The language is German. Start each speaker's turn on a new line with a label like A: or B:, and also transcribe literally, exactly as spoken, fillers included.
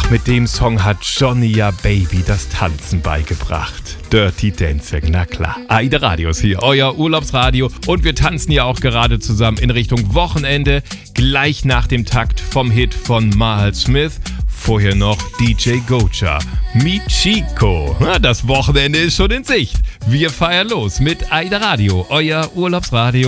A: Mit dem Song hat Johnny ja Baby das Tanzen beigebracht. Dirty Dancing, na klar. Aida Radios hier, euer Urlaubsradio. Und wir tanzen ja auch gerade zusammen in Richtung Wochenende. Gleich nach dem Takt vom Hit von Mahal Smith. Vorher noch D J Gocha. Mi Chico. Na, das Wochenende ist schon in Sicht. Wir feiern los mit Aida Radio, euer Urlaubsradio.